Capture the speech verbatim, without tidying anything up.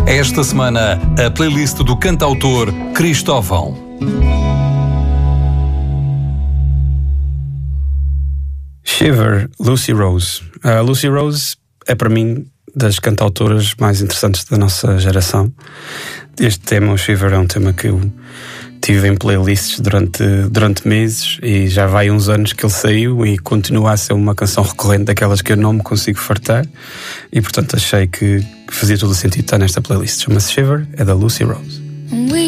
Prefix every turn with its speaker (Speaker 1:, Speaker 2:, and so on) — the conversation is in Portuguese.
Speaker 1: Esta semana, a playlist do cantautor Cristóvão.
Speaker 2: Shiver, Lucy Rose. A Lucy Rose é para mim das cantautoras mais interessantes da nossa geração. Este tema, o Shiver, é um tema que eu tive em playlists durante, durante meses e já vai uns anos que ele saiu e continua a ser uma canção recorrente daquelas que eu não me consigo fartar e portanto achei que fazia todo o sentido estar nesta playlist. Chama-se Shiver, é da Lucy Rose.